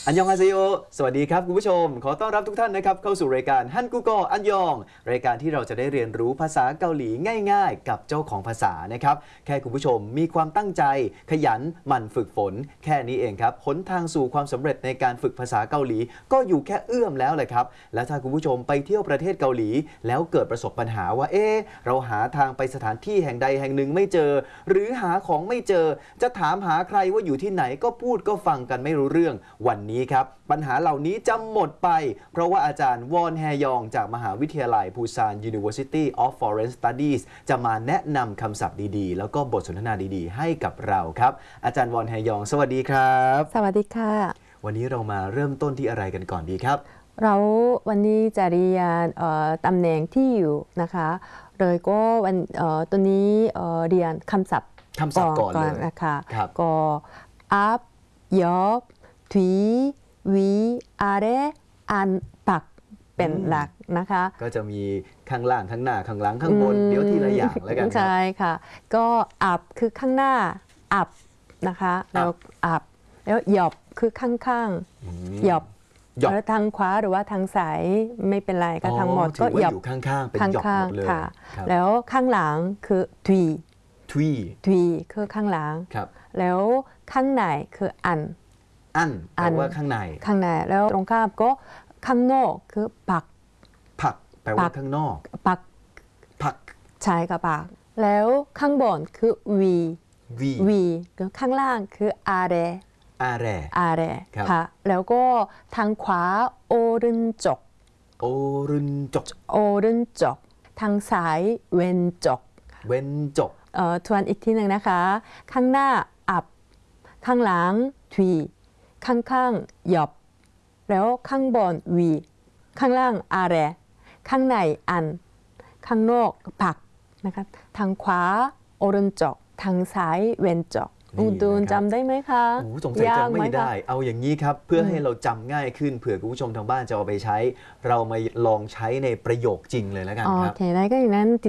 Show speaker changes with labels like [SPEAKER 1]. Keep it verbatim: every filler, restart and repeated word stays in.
[SPEAKER 1] อันยองอาเซโยสวัสดีครับคุณผู้ชมขอต้อนรับทุกท่านนะครับเข้าสู่รายการฮันกูโกอันยองรายการที่เราจะได้เรียนรู้ภาษาเกาหลีง่ายๆกับเจ้าของภาษานะครับแค่คุณผู้ชมมีความตั้งใจขยันหมั่นฝึกฝนแค่นี้เองครับหนทางสู่ความสำเร็จในการฝึกภาษาเกาหลีก็อยู่แค่เอื้อมแล้วเลยครับและถ้าคุณผู้ชมไปเที่ยวประเทศเกาหลีแล้วเกิดประสบปัญหาว่าเอ๊ะเราหาทางไปสถานที่แห่งใดแห่งหนึ่งไม่เจอหรือหาของไม่เจอจะถามหาใครว่าอยู่ที่ไหนก็พูดก็ฟังกันไม่รู้เรื่องวันนี้ครับปัญหาเหล่านี้จะหมดไปเพราะว่าอาจารย์วอนแฮยองจากมหาวิทยาลัยปูซาน University of Foreign Studies จะมาแนะนำคำศัพท์ดีๆแล้วก็บทสนทนาดีๆให้กับเราครับอาจารย์วอนแฮยองสวัสดีครับ
[SPEAKER 2] สวัสดีค่ะ
[SPEAKER 1] วันนี้เรามาเริ่มต้นที่อะไรกันก่อนดีครับ
[SPEAKER 2] เราวันนี้จะเรียนตำแหน่งที่อยู่นะคะเลยก็วันตัวนี้เรียนคำศัพท์
[SPEAKER 1] คำศัพท์ก่อนเลย
[SPEAKER 2] นะคะก็อัพยอบทีวีอาเรอันปักเป็นหลักนะคะ
[SPEAKER 1] ก็จะมีข้างล่างข้างหน้าข้างหลังข้างบนเดี๋ยวทีละอย่างแล้วกันครับ
[SPEAKER 2] ใช่ค่ะก็อัพคือข้างหน้าอัพนะคะแล้วอัพแล้วหยอบคือข้างๆหยอบแล้วทางขวาหรือว่าทางซ้ายไม่เป็นไรก็ทั้งหมดก็หยอบ
[SPEAKER 1] ข้างๆเป็นหยอบหมดเลย
[SPEAKER 2] ค่ะแล้วข้างหลังคือทวี
[SPEAKER 1] ทวี
[SPEAKER 2] ทวีคือข้างหลังแล้วข้างในคืออัน
[SPEAKER 1] อันแปลว่าข้างใน
[SPEAKER 2] ข้างในแล้วตรงข้ามก็ข้างนอกคือปัก
[SPEAKER 1] ผักแปลว่าข้างนอก
[SPEAKER 2] ปัก
[SPEAKER 1] ผัก
[SPEAKER 2] ใช่ค่ะปักแล้วข้างบนคือวี
[SPEAKER 1] วี
[SPEAKER 2] วีข้างล่างคืออาเร
[SPEAKER 1] อาเร
[SPEAKER 2] อาเรค่ะแล้วก็ทางขวาโอรึนจก
[SPEAKER 1] โอรึนจก
[SPEAKER 2] โอรึนจกทางซ้ายเวนจก
[SPEAKER 1] เวนจก
[SPEAKER 2] เอ่อทวนอีกทีหนึ่งนะคะข้างหน้าอับข้างหลังทวีข้างๆหยอบแล้วข้างบนวีข้างล่างอาเรข้างในอันข้างนอกผักนะคะทางขวาโอรึนจกทางซ้ายเวนจกอุนตูนจำได้ไหมคะ
[SPEAKER 1] โอ้สงสัยจำไม่ได้เอาอย่างนี้ครับเพื่อให้เราจำง่ายขึ้นเผื่อคุณผู้ชมทางบ้านจะเอาไปใช้เรามาลองใช้ในประโยคจริงเลยแล้วกันครับ
[SPEAKER 2] โอเคได้ก็อย่างนั้นติ